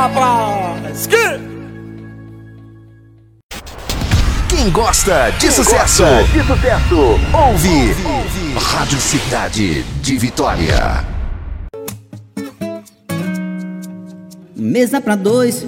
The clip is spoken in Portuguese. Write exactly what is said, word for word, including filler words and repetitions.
rapaz! Que... Quem gosta de Quem sucesso, gosta de sucesso, ouve, ouve Rádio Cidade de Vitória. Mesa pra dois,